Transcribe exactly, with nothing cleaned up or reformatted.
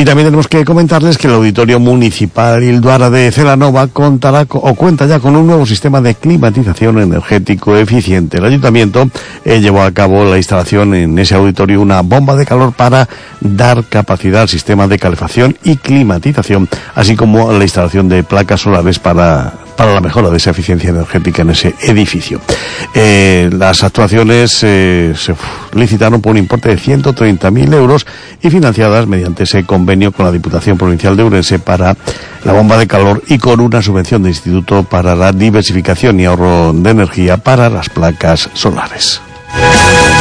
Y también tenemos que comentarles que el Auditorio Municipal Ilduara de Celanova contará co- o cuenta ya con un nuevo sistema de climatización energético eficiente. El Ayuntamiento eh, llevó a cabo la instalación en ese auditorio una bomba de calor para dar capacidad al sistema de calefacción y climatización, así como la instalación de placas solares para para la mejora de esa eficiencia energética en ese edificio. Eh, las actuaciones eh, se licitaron por un importe de ciento treinta mil euros y financiadas mediante ese convenio con la Diputación Provincial de Ourense para la bomba de calor y con una subvención del Instituto para la Diversificación y Ahorro de Energía para las placas solares.